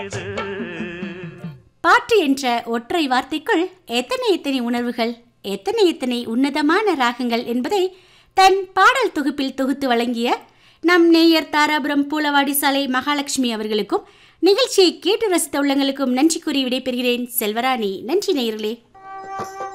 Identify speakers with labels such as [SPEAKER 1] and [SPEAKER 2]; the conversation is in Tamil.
[SPEAKER 1] பாட்டு என்ற ஒற்றை வார்த்தைக்குள் எத்தனை எத்தனை உணர்வுகள், எத்தனை எத்தனை உன்னதமான ராகங்கள் என்பதை தன் பாடல் தொகுப்பில் தொகுத்து வழங்கிய நம் நேயர் தாராபுரம் பூலவாடி சாலை மகாலட்சுமி அவர்களுக்கும் நிகழ்ச்சியை கேட்டு ரசித்த உள்ளங்களுக்கும் நன்றி கூறி விடைபெறுகிறேன். செல்வராணி. நன்றி நேயர்களே.